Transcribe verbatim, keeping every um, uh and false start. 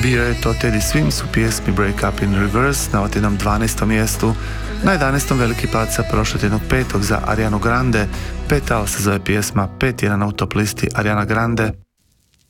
Bio je to Teddy Swims u pjesmi Break Up in Reverse na otjednom dvanaestom mjestu. Na jedanaestom veliki pad sa prošlotjednog petog za Arianu Grande. Petal se zove pjesma, pet jedan u top listi Ariana Grande.